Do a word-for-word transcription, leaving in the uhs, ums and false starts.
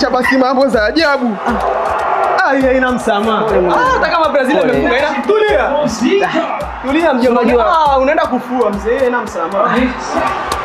Acha basi mambo za ajabu. Ah, hii haina msamaha. Ah, hata kama Brazil amefunga ina tulia. Tulia mjomba. Ah, unaenda kufua mzee, haina msamaha.